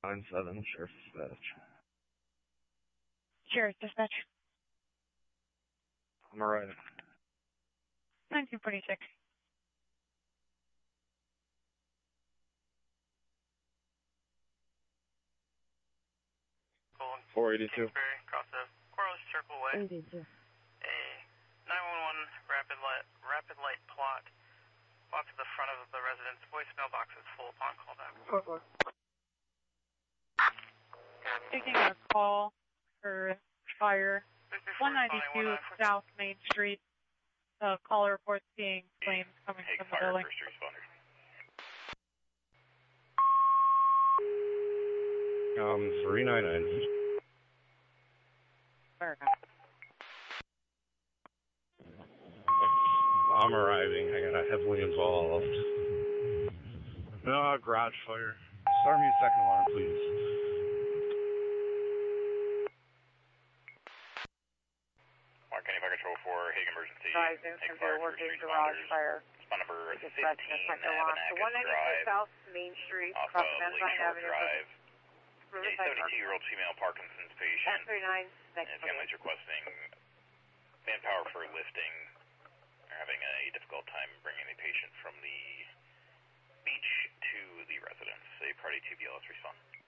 9-7, Sheriff's Dispatch. Sheriff's Dispatch. I'm arriving. 1946. 482. Across the Corliss Circle Way. 82. A 911 rapid light plot to the front of the residence. Voicemail box is full upon callback. Taking a call for fire. 192 South Main Street. Caller reports seeing flames coming from the building. First responders. 399. I'm arriving. I got heavily involved. No, garage fire. Start me a second alarm, please. Mark County Fire Control for Hague Emergency. Drive in from the working garage fire. Spot number 15 Avenue Drive. South Main Street, Off across of Van Lakeshore Avenue. Drive. A Riverside Park. 72-year-old female Parkinson's patient. 1039, next And families requesting manpower for lifting. They're having a difficult time bringing the patient from the beach to the residence. A party TBLS respond.